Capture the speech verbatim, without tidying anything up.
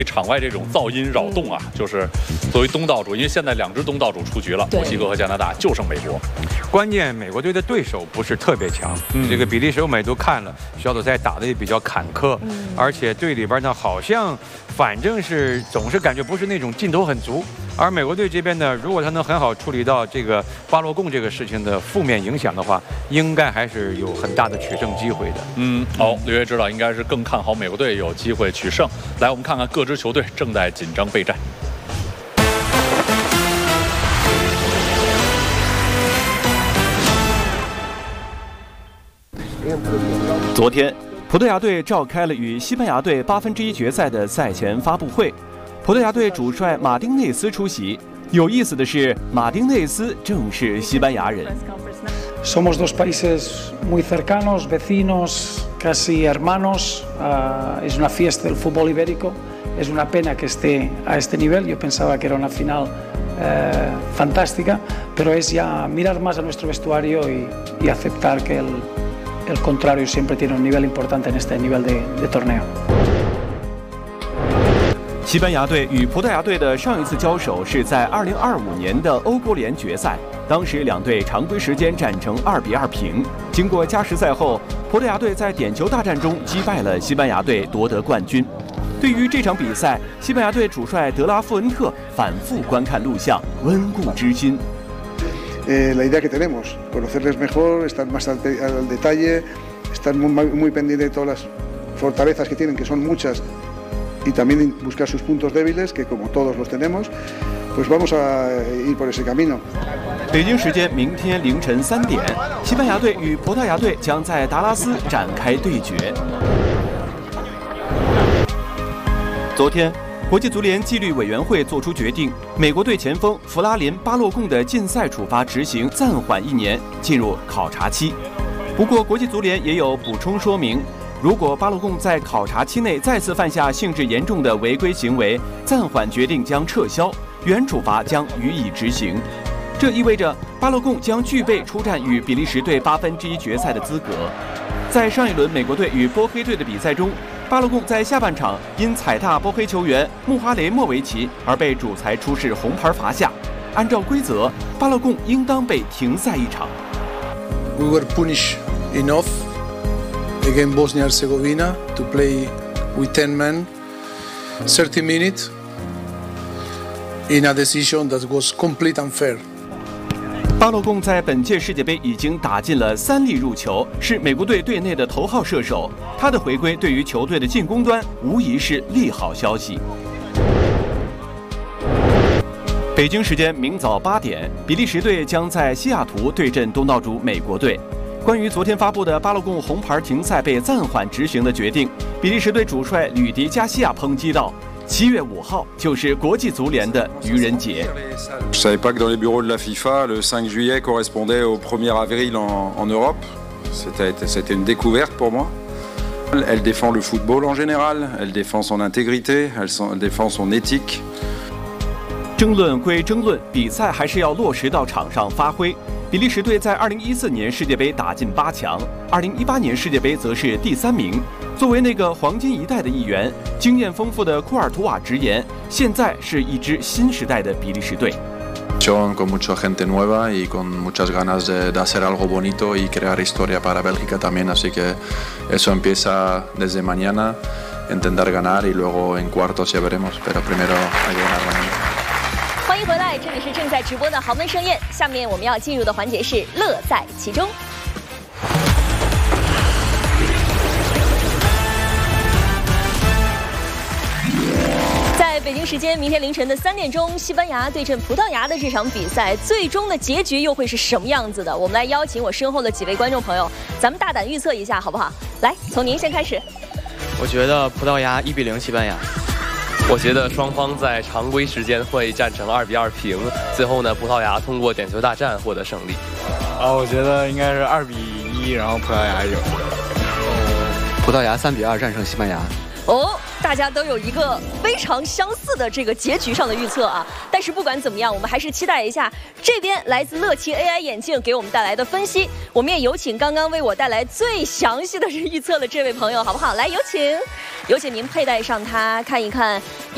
场外这种噪音扰动啊，就是作为东道主，因为现在两支东道主出局了，墨西哥和加拿大就剩美国。 关键美国队的对手不是特别强，嗯、这个比利时我们也都看了，小组赛打得也比较坎坷，嗯、而且队里边呢好像反正是总是感觉不是那种劲头很足。而美国队这边呢，如果他能很好处理到这个巴洛贡这个事情的负面影响的话，应该还是有很大的取胜机会的。 嗯，好，刘越指导应该是更看好美国队有机会取胜。来，我们看看各支球队正在紧张备战。 昨天，葡萄牙队召开了与西班牙队八分之一决赛的赛前发布会。葡萄牙队主帅马丁内斯出席。有意思的是，马丁内斯正是西班牙人。 Somos dos países muy cercanos, vecinos, casi hermanos. Uh, es una fiesta del fútbol ibérico. Es una pena que esté a este nivel. Yo pensaba que era una final uh, fantástica, pero es ya mirar más a nuestro vestuario y, y aceptar que el, el contrario siempre tiene un nivel importante en este nivel de, de torneo. 西班牙队与葡萄牙队的上一次交手是在二零二五年的欧国联决赛，当时两队常规时间战成二比二平。经过加时赛后，葡萄牙队在点球大战中击败了西班牙队，夺得冠军。对于这场比赛，西班牙队主帅德拉富恩特反复观看录像，温故知新。 Eh, la idea que tenemos, conocerles mejor, estar más al, al detalle, estar muy, muy pendiente de todas las fortalezas que tienen, que son muchas. Y también buscar sus puntos débiles, que como todos los tenemos, pues vamos a ir por ese camino. 北京时间明天凌晨三点，西班牙队与葡萄牙队将在达拉斯展开对决。昨天，国际足联纪律委员会作出决定，美国队前锋弗拉林·巴洛贡的禁赛处罚执行暂缓一年，进入考察期。不过，国际足联也有补充说明。如果巴洛贡在考察期内再次犯下性质严重的违规行为，暂缓决定将撤销，原处罚将予以执行。这意味着巴洛贡将具备出战与比利时队八分之一决赛的资格。在上一轮美国队与波黑队的比赛中，巴洛贡在下半场因踩踏波黑球员穆哈雷莫维奇而被主裁出示红牌罚下。按照规则，巴洛贡应当被停赛一场。 We were punished enough against Bosnia and Herzegovina to play with ten men, thirty minutes, in a decision that was complete unfair. 巴洛贡在本届世界杯已经打进了三粒入球，是美国队队内的头号射手。他的回归对于球队的进攻端无疑是利好消息。北京时间明早八点，比利时队将在西雅图对阵东道主美国队。关于昨天发布的巴洛贡红牌停赛被暂缓执行的决定，比利时队主帅吕迪加西亚抨击道：“七月五号就是国际足联的愚人节。” Je savais pas que dans les bureaux de la FIFA, le cinq juillet correspondait au premier avril en, en Europe. C'était, c'était une découverte pour moi. Elle défend le football en général, elle défend son intégrité, elle, elle défend son éthique. 争论归争论，比赛还是要落实到场上发挥。比利时队在二零一四年世界杯打进八强，二零一八年世界杯则是第三名。作为那个黄金一代的一员，经验丰富的库尔图瓦直言，现在是一支新时代的比利时队。 Con mucha gente nueva y con muchas ganas de, de hacer algo bonito y crear historia para Bélgica también, así que eso empieza desde mañana, intentar ganar y luego en cuartos ya veremos, pero primero hay que ganar mañana. 欢迎回来，这里是正在直播的豪门盛宴。下面我们要进入的环节是乐在其中。在北京时间明天凌晨的三点钟，西班牙对阵葡萄牙的这场比赛，最终的结局又会是什么样子的？我们来邀请我身后的几位观众朋友，咱们大胆预测一下，好不好？来，从您先开始。 我觉得葡萄牙一比零西班牙。 我觉得双方在常规时间会战成二比二平，最后呢，葡萄牙通过点球大战获得胜利。 啊，我觉得应该是二比一，然后葡萄牙赢。 葡萄牙三比二战胜西班牙。 哦，大家都有一个非常相似的这个结局上的预测啊。但是不管怎么样，我们还是期待一下这边来自乐奇 A I 眼镜给我们带来的分析。我们也有请刚刚为我带来最详细的预测的这位朋友，好不好？来，有请，有请您佩戴上它看一看。